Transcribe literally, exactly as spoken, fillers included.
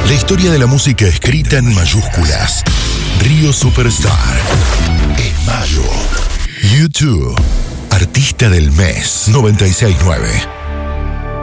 La historia de la música escrita en mayúsculas. Río Superstar. En mayo. YouTube. Artista del mes. noventa y seis nueve.